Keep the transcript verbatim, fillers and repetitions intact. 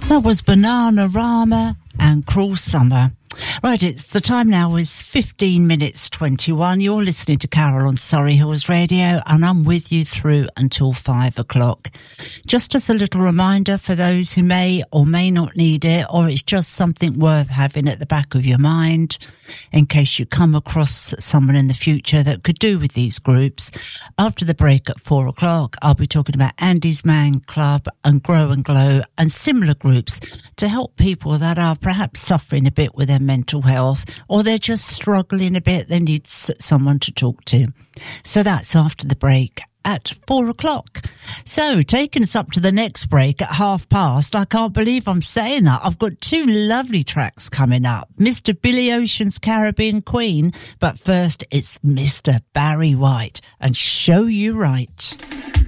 That was Bananarama and Cruel Summer. Right, it's the time now is fifteen minutes twenty-one. You're listening to Carol on Surrey Hills Radio, and I'm with you through until five o'clock. Just as a little reminder for those who may or may not need it, or it's just something worth having at the back of your mind in case you come across someone in the future that could do with these groups. After the break at four o'clock, I'll be talking about Andy's Man Club and Grow and Glow and similar groups to help people that are perhaps suffering a bit with their mental health, or they're just struggling a bit, they need someone to talk to. So that's after the break at four o'clock. So taking us up to the next break at half past, I can't believe I'm saying that. I've got two lovely tracks coming up. Mister Billy Ocean's Caribbean Queen, but first it's Mister Barry White and Show You Right.